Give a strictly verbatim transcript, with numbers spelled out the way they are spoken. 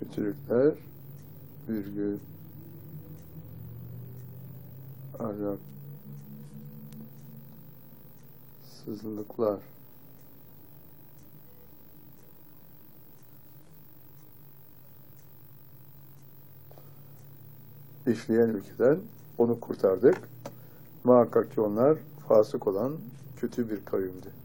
kötülükler, virgül, ahlaksızlıklar işleyen ülkeden onu kurtardık. Muhakkak ki onlar fasık olan kötü bir kavimdi.